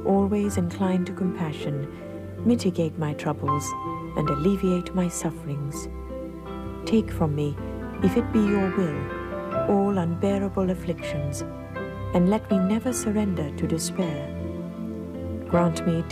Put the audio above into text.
always incline to compassion, mitigate my troubles, and alleviate my sufferings. Take from me, if it be your will, all unbearable afflictions, and let me never surrender to despair. Grant me